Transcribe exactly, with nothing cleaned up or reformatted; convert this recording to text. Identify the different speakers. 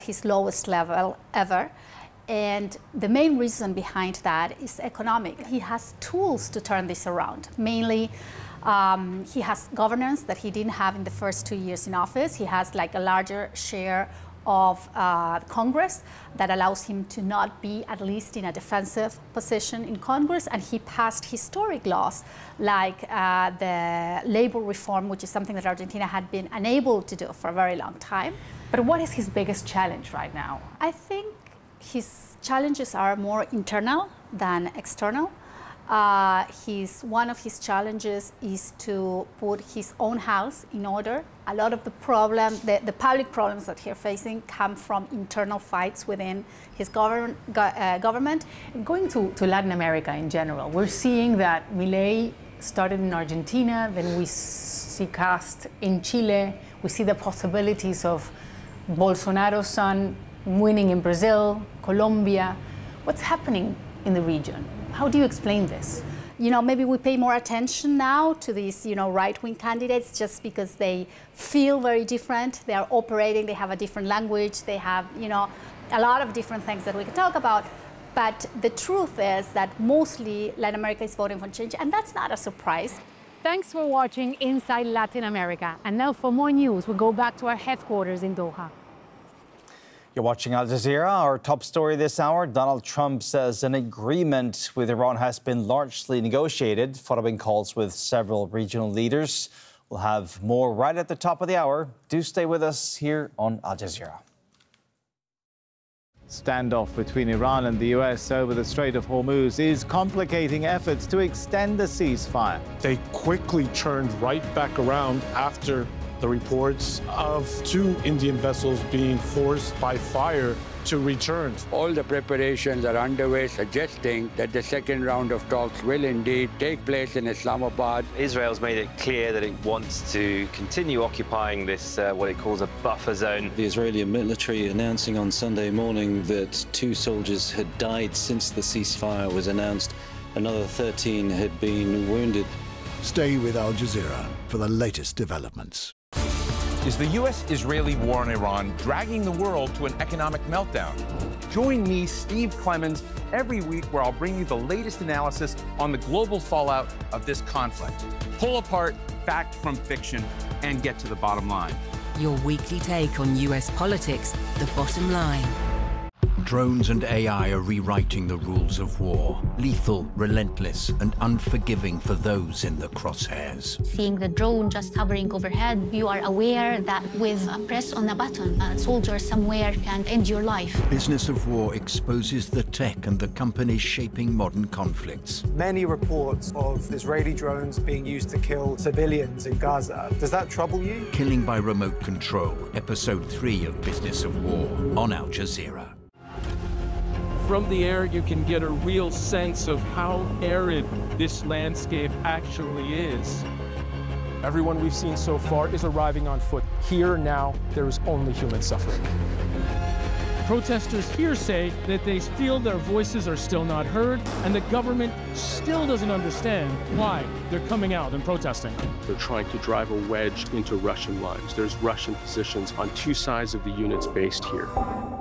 Speaker 1: his lowest level ever. And the main reason behind that is economic. He has tools to turn this around. Mainly, um, he has governance that he didn't have in the first two years in office. He has like a larger share of uh, Congress that allows him to not be at least in a defensive position in Congress, and he passed historic laws like uh, the labor reform, which is something that Argentina had been unable to do for a very long time.
Speaker 2: But what is his biggest challenge right now?
Speaker 1: I think his challenges are more internal than external. Uh, his, one of his challenges is to put his own house in order. A lot of the problems, the, the public problems that he's facing come from internal fights within his govern, go, uh, government.
Speaker 2: Going to, to Latin America in general, we're seeing that Milei started in Argentina, then we see Kast in Chile, we see the possibilities of Bolsonaro's son winning in Brazil, Colombia. What's happening in the region? How do you explain this?
Speaker 1: You know, maybe we pay more attention now to these, you know, right-wing candidates just because they feel very different. They are operating, they have a different language, they have, you know, a lot of different things that we can talk about. But the truth is that mostly Latin America is voting for change, and that's not a surprise.
Speaker 2: Thanks for watching Inside Latin America. And now for more news, we'll go back to our headquarters in Doha.
Speaker 3: You're watching Al Jazeera. Our top story this hour, Donald Trump says an agreement with Iran has been largely negotiated following calls with several regional leaders. We'll have more right at the top of the hour. Do stay with us here on Al Jazeera.
Speaker 4: Standoff between Iran and the U S over the Strait of Hormuz is complicating efforts to extend the ceasefire.
Speaker 5: They quickly turned right back around after the reports of two Indian vessels being forced by fire to return.
Speaker 6: All the preparations are underway, suggesting that the second round of talks will indeed take place in Islamabad.
Speaker 7: Israel's made it clear that it wants to continue occupying this, uh, what it calls a buffer zone.
Speaker 8: The Israeli military announcing on Sunday morning that two soldiers had died since the ceasefire was announced. Another thirteen had been wounded.
Speaker 9: Stay with Al Jazeera for the latest developments.
Speaker 10: Is the U S Israeli war on Iran dragging the world to an economic meltdown? Join me, Steve Clemons, every week where I'll bring you the latest analysis on the global fallout of this conflict. Pull apart fact from fiction and get to the bottom line.
Speaker 11: Your weekly take on U S politics, The Bottom Line.
Speaker 9: Drones and A I are rewriting the rules of war. Lethal, relentless, and unforgiving for those in the crosshairs.
Speaker 12: Seeing the drone just hovering overhead, you are aware that with a press on a button, a soldier somewhere can end your life.
Speaker 9: Business of War exposes the tech and the companies shaping modern conflicts.
Speaker 13: Many reports of Israeli drones being used to kill civilians in Gaza. Does that trouble you?
Speaker 9: Killing by Remote Control, Episode three of Business of War on Al Jazeera.
Speaker 14: From the air, you can get a real sense of how arid this landscape actually is.
Speaker 15: Everyone we've seen so far is arriving on foot. Here now, there is only human suffering.
Speaker 14: Protesters here say that they feel their voices are still not heard, and the government still doesn't understand why they're coming out and protesting.
Speaker 16: They're trying to drive a wedge into Russian lines. There's Russian positions on two sides of the units based here.